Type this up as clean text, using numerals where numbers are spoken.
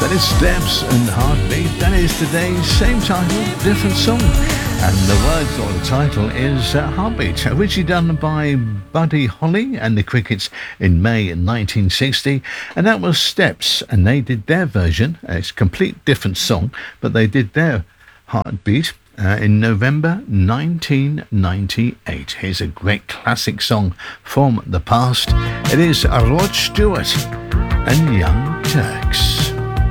That is Steps and Heartbeat. That is today's same title, different song. And the words or the title is Heartbeat, originally done by Buddy Holly and the Crickets in May 1960. And that was Steps, and they did their version. It's a complete different song, but they did their Heartbeat in November 1998. Here's a great classic song from the past. It is Rod Stewart and Young Turks.